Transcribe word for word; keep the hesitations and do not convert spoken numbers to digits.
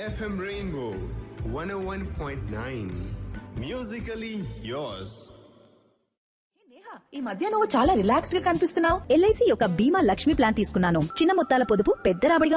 F M Rainbow one oh one point nine. Musically yours. ఈ మధ్య నువ్వు చాలా రిలాక్స్డ్ గా కనిపిస్తున్నావు. ఎల్ఐసి యొక్క బీమా లక్ష్మి ప్లాన్ తీసుకున్నాను. చిన్న మొత్తాల పొదుపు పెద్ద రాబడిగా